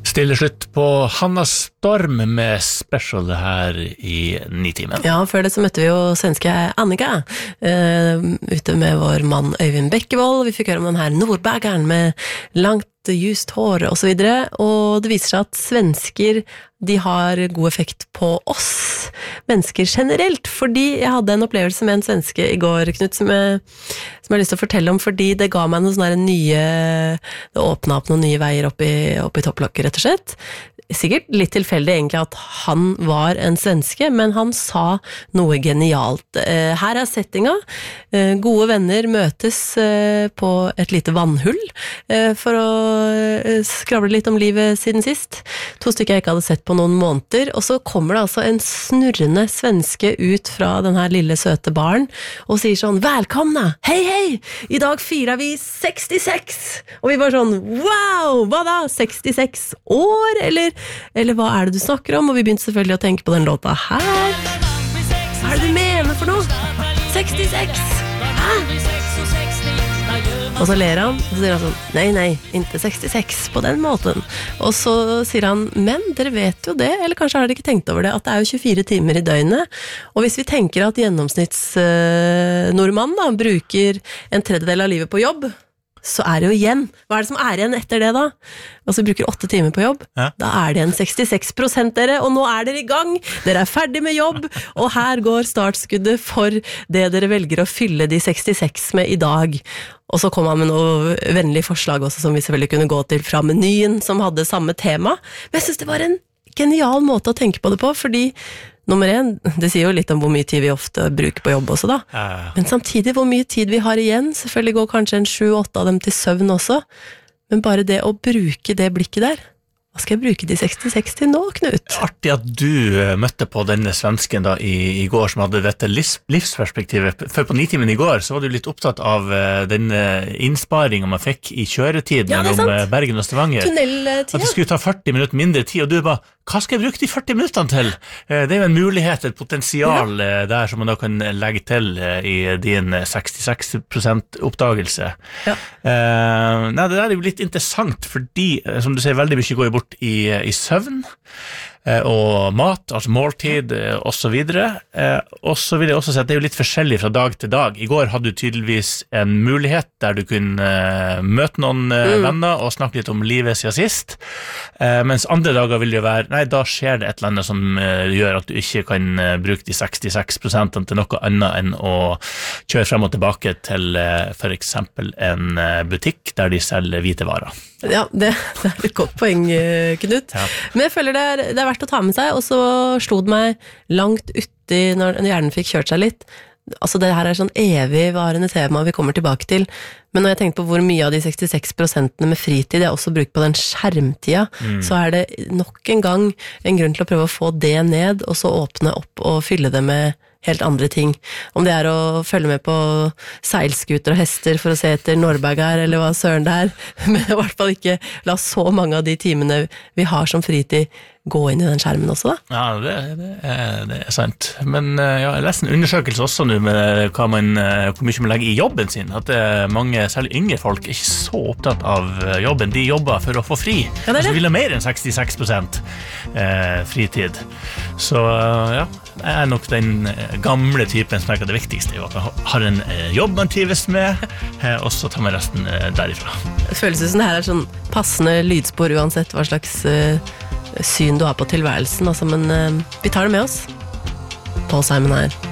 Stille slutt på Hanna Storm med special her i Nitimen. Ja, før det så møtte vi jo svenske Annika ute med vår mann Øyvind Bekkevold. Vi fikk høre om den her Nordbergeren med langt just hår og så videre, og det viser seg at svensker, de har god effekt på oss mennesker generelt, fordi jeg hadde en opplevelse med en svenske i går, Knut, som jeg har lyst til å fortelle om, fordi det ga meg noen sånne nye, det åpnet opp noen nye veier opp i topplokket, rett og slett. Sikkert litt tilfeldig egentlig at han var en svenske, men han sa noe genialt. Her er settinga. Gode venner møtes på et lite vannhull for å skravle litt om livet siden sist. 2 stykker jeg ikke hadde sett på noen måneder, og så kommer det altså en snurrende svenske ut fra den her lille søte baren og sier sånn, velkomna, hei hei, i dag firer vi 66, og vi var sånn, wow, hva da, 66 år, eller hva er det du snakker om? Og vi begynte selvfølgelig å tenke på den låta her. Hva er det du mener for noe? 66! Hæ? Og så ler han, og så sier han sånn, nei, ikke 66 på den måten. Og så sier han, men dere vet jo det, eller kanskje har dere ikke tenkt over det, at det er jo 24 timer i døgnet, og hvis vi tenker at gjennomsnittsnordmann da, bruker 1/3 av livet på jobb, så er det jo igjen. Hva er det som er igjen etter det da? Altså vi bruker 8 timer på jobb. Ja. Da er det en 66% dere, og nå er dere i gang. Dere er ferdig med jobb, og her går startskuddet for det dere velger å fylle de 66 med i dag. Og så kom han med noe vennlig forslag også, som vi selvfølgelig kunne gå til fra menyen, som hadde samme tema. Men jeg synes det var en genial måte å tenke på det på, fordi nummer 1, det sier jo litt om hvor mye tid vi ofte bruker på jobb også da. Men samtidig hvor mye tid vi har igjen, selvfølgelig går kanskje en 7-8 av dem til søvn også, men bare det å bruke det blikket der, hva skal jeg bruke de 66 til nå, Knut? Artig at du møtte på denne svensken da i går som hadde dette livsperspektivet. For på Nitimen i går så var du litt opptatt av den innsparingen man fikk i kjøretid mellom Bergen og Stavanger. Tunneltida. At det skulle ta 40 minutter mindre tid, og du bare, hva skal jeg bruke de 40 minuttene til? Det er jo en mulighet, et potensial der som man da kan legge til i din 66% oppdagelse. Ja. Nei, det der er jo litt interessant, fordi, som du sier, veldig mye går jo bort i søvn og mat, altså måltid og så videre. Og så vil jeg også si at det er jo litt forskjellig fra dag til dag. I går hadde du tydeligvis en mulighet der du kunne møte noen venner og snakke litt om livet siden sist, mens andre dager vil det jo være, nei, da skjer det et eller annet som gjør at du ikke kan bruke de 66% til noe annet enn å kjøre frem og tilbake til for eksempel en butikk der de selger hvite varer. Ja, det er et godt poeng, Knut. Ja. Men jeg føler det er verdt å ta med seg, og så slo det meg langt uti når hjernen fikk kjørt seg litt. Altså det her er sånn evigvarende tema vi kommer tilbake til, men når jeg tenker på hvor mye av de 66% med fritid jeg også bruker på den skjermtida, så er det nok en gang en grunn til å prøve å få det ned, og så åpne opp og fylle det med helt andre ting. Om det er å følge med på seilskuter og hester for å se etter Norbergar, eller hva søren det er, men i hvert fall ikke la så mange av de timene vi har som fritid gå inn i den skjermen også da. Ja, det er sant. Men jeg leste en undersøkelse også nå med hvor mye man legger i jobben sin, at mange, særlig yngre folk, er ikke så opptatt av jobben. De jobber for å få fri. Ja, altså, vil ha mer enn 66% fritid. Så ja, jeg er nok den gamle typen som er det viktigste, jo, at man har en jobb man trives med, og så tar man resten derifra. Det føles som det her er sånn passende lydspor uansett hva slags syn du har på tilværelsen, altså, men vi tar det med oss. Paul Simon her.